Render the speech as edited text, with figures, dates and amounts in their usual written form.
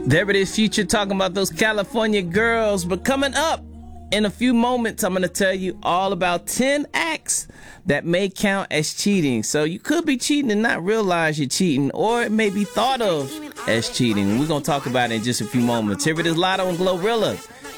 There it is, Future, talking about those California girls. But coming up in a few moments, I'm going to tell you all about 10 acts that may count as cheating. So you could be cheating and not realize you're cheating, or it may be thought of as cheating. We're going to talk about it in just a few moments. Here it is, Lotto and Glorilla.